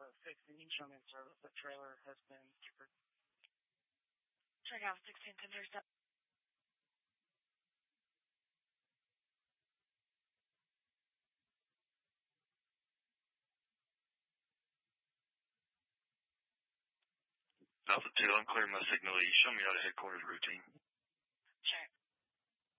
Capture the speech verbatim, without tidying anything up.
uh, sixteen, you can show me in service. The trailer has been skippered. Track Alpha sixteen, ten thirty-seven. Alpha two, I'm clearing my signal. You show me out of headquarters routine.